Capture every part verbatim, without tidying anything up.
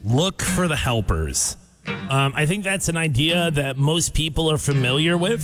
look for the helpers. Um, I think that's an idea that most people are familiar with.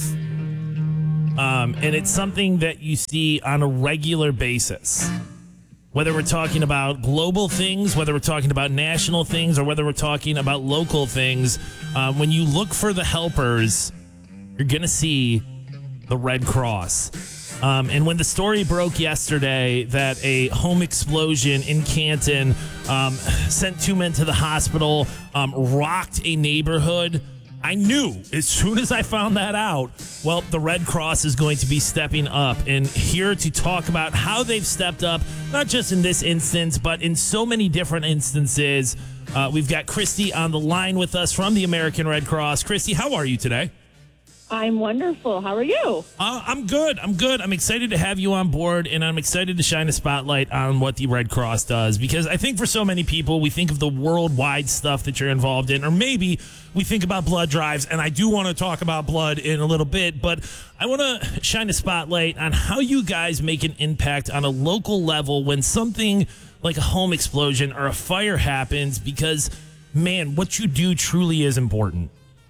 Um, and it's something that you see on a regular basis. Whether we're talking about global things, whether we're talking about national things, or whether we're talking about local things, um, when you look for the helpers, you're going to see the Red Cross. Um, and when the story broke yesterday that a home explosion in Canton um, sent two men to the hospital, um, rocked a neighborhood, I knew as soon as I found that out, well, the Red Cross is going to be stepping up. And here to talk about how they've stepped up, not just in this instance, but in so many different instances, uh, we've got Christy on the line with us from the American Red Cross. Christy, how are you today? I'm wonderful. How are you? Uh, I'm good. I'm good. I'm excited to have you on board, and I'm excited to shine a spotlight on what the Red Cross does, because I think for so many people, we think of the worldwide stuff that you're involved in, or maybe we think about blood drives, and I do want to talk about blood in a little bit, but I want to shine a spotlight on how you guys make an impact on a local level when something like a home explosion or a fire happens, because, man, what you do truly is important.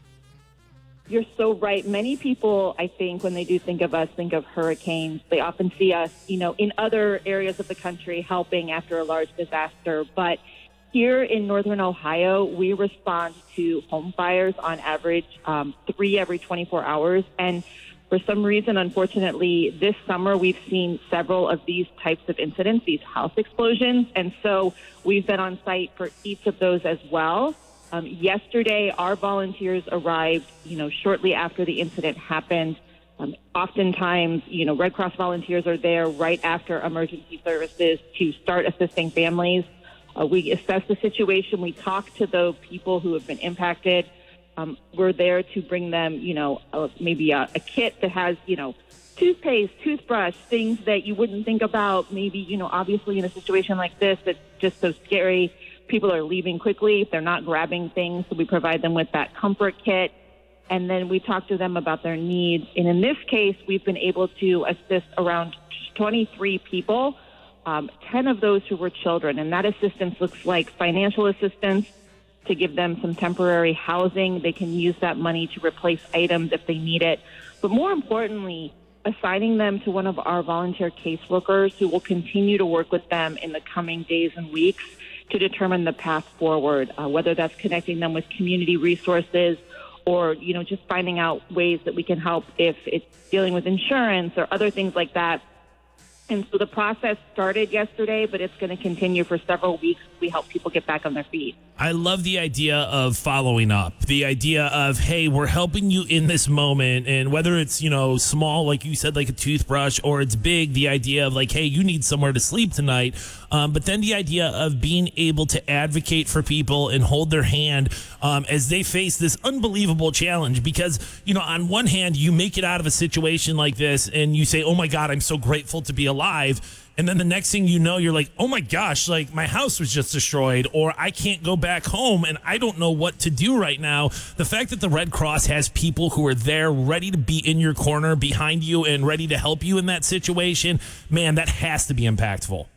You're so right. Many people, I think, when they do think of us, think of hurricanes. They often see us, you know, in other areas of the country helping after a large disaster. But here in Northern Ohio, we respond to home fires on average um, three every twenty-four hours. And for some reason, unfortunately, this summer we've seen several of these types of incidents, these house explosions. And so we've been on site for each of those as well. Um, yesterday, our volunteers arrived, you know, shortly after the incident happened. Um, oftentimes, you know, Red Cross volunteers are there right after emergency services to start assisting families. Uh, we assess the situation. We talk to the people who have been impacted. Um, we're there to bring them, you know, uh, maybe a, a kit that has, you know, toothpaste, toothbrush, things that you wouldn't think about. Maybe, you know, obviously in a situation like this, it's just so scary. People are leaving quickly if they're not grabbing things, so we provide them with that comfort kit, and then we talk to them about their needs. And in this case, we've been able to assist around twenty-three people, um, ten of those who were children, and that assistance looks like financial assistance to give them some temporary housing. They can use that money to replace items if they need it, but more importantly, assigning them to one of our volunteer caseworkers who will continue to work with them in the coming days and weeks to determine the path forward, uh, whether that's connecting them with community resources or, you know, just finding out ways that we can help if it's dealing with insurance or other things like that. And so the process started yesterday, but it's going to continue for several weeks. We help people get back on their feet. I love the idea of following up, the idea of, hey, we're helping you in this moment. And whether it's, you know, small, like you said, like a toothbrush, or it's big, the idea of like, hey, you need somewhere to sleep tonight. Um, but then the idea of being able to advocate for people and hold their hand um, as they face this unbelievable challenge. Because, you know, on one hand, you make it out of a situation like this and you say, oh, my God, I'm so grateful to be alive. And then the next thing you know, you're like, oh, my gosh, like my house was just destroyed, or I can't go back home and I don't know what to do right now. The fact that the Red Cross has people who are there ready to be in your corner behind you and ready to help you in that situation, man, that has to be impactful.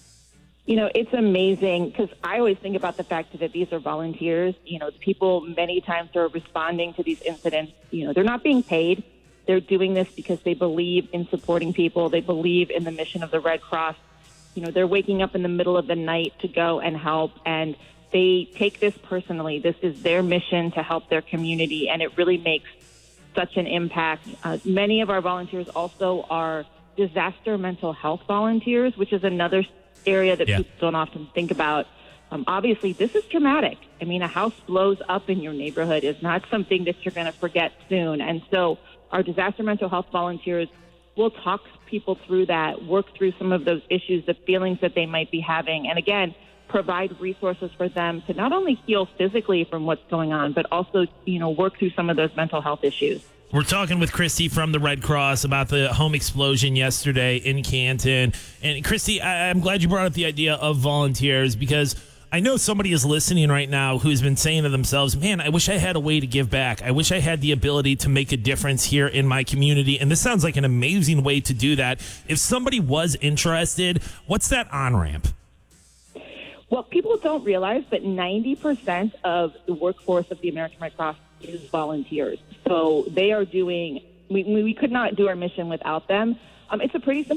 You know, it's amazing because I always think about the fact that these are volunteers. You know, the people many times are responding to these incidents. You know, they're not being paid. They're doing this because they believe in supporting people. They believe in the mission of the Red Cross. You know, they're waking up in the middle of the night to go and help, and they take this personally. This is their mission to help their community, and it really makes such an impact. Uh, many of our volunteers also are disaster mental health volunteers, which is another area that yeah. people don't often think about. Um, obviously, this is traumatic. I mean, a house blows up in your neighborhood is not something that you're going to forget soon. And so our disaster mental health volunteers will talk people through that, work through some of those issues, the feelings that they might be having, and again, provide resources for them to not only heal physically from what's going on, but also, you know, work through some of those mental health issues. We're talking with Christy from the Red Cross about the home explosion yesterday in Canton. And Christy, I- I'm glad you brought up the idea of volunteers, because I know somebody is listening right now who's been saying to themselves, man, I wish I had a way to give back. I wish I had the ability to make a difference here in my community. And this sounds like an amazing way to do that. If somebody was interested, what's that on-ramp? Well, people don't realize that ninety percent of the workforce of the American Red Cross is volunteers. So they are doing, we, we could not do our mission without them. Um, it's a pretty simple